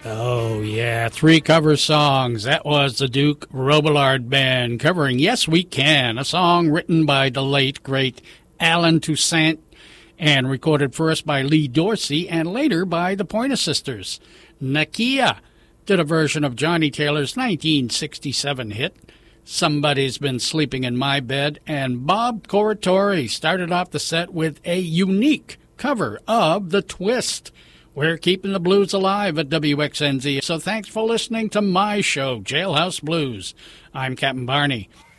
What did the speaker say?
Oh, yeah, 3 cover songs. That was the Duke Robillard Band covering Yes We Can, a song written by the late, great Alan Toussaint and recorded first by Lee Dorsey and later by the Pointer Sisters. Nakia did a version of Johnny Taylor's 1967 hit, Somebody's Been Sleeping in My Bed, and Bob Corritore started off the set with a unique cover of The Twist. We're keeping the blues alive at WXNZ, so thanks for listening to my show, Jailhouse Blues. I'm Captain Barney.